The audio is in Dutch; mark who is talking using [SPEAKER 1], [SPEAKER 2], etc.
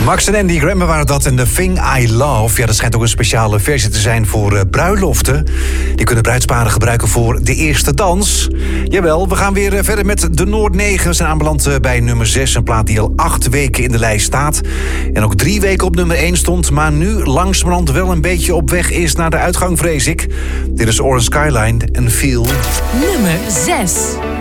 [SPEAKER 1] Max en Andy Grammer waren dat en The Thing I Love. Ja, dat schijnt ook een speciale versie te zijn voor bruiloften. Die kunnen bruidsparen gebruiken voor de eerste dans. Jawel, we gaan weer verder met de Noord 9. We zijn aanbeland bij nummer 6. Een plaat die al 8 weken in de lijst staat. En ook 3 weken op nummer 1 stond. Maar nu langzamerhand wel een beetje op weg is naar de uitgang, vrees ik. Dit is Orange Skyline en Feel.
[SPEAKER 2] Nummer 6.